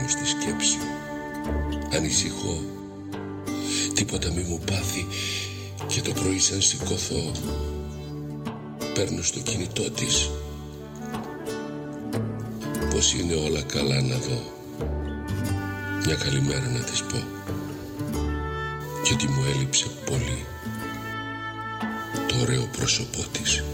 μου στη σκέψη. Ανησυχώ, τίποτα μη μου πάθει και το πρωί σαν σηκωθώ παίρνω στο κινητό της. Πως είναι όλα καλά να δω, μια καλημέρα να της πω και ότι μου έλειψε πολύ το ωραίο πρόσωπό της.